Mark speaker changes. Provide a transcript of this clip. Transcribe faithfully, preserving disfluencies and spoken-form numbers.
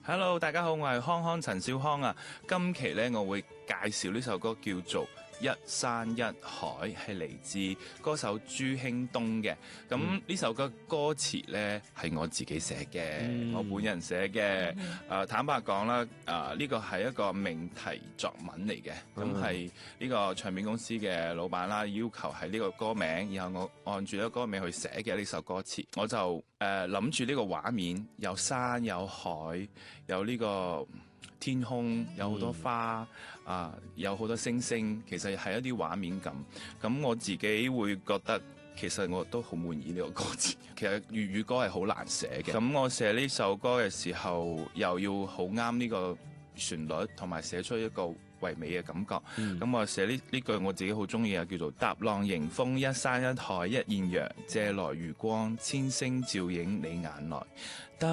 Speaker 1: Hello，大家好，我係康康陳少康啊。今期咧，我會介紹呢首歌叫做《一山一海》，係嚟自歌手朱興東嘅。咁呢、嗯、首歌歌詞咧係我自己寫嘅，嗯、我本人寫嘅。誒、呃，坦白講啦，誒、呃、呢個係一個命題作文嚟嘅。咁係呢個唱片公司嘅老闆啦，要求係呢個歌名，然後我按住呢個歌名去寫嘅呢首歌詞，我就誒諗住呢個畫面，有山有海，有呢個天空，有好多花、嗯、啊，有好多星星，其實係一啲畫面感。咁我自己會覺得，其實我都好滿意呢個歌詞。其實粵語歌係好難寫嘅。咁我寫呢首歌嘅時候，又要好啱呢個旋律，同埋寫出一個唯美嘅感覺。咁、嗯、我寫呢呢句我自己好中意啊，叫做踏浪迎風，一山一海一艷陽，借來餘光，千星照映你眼內。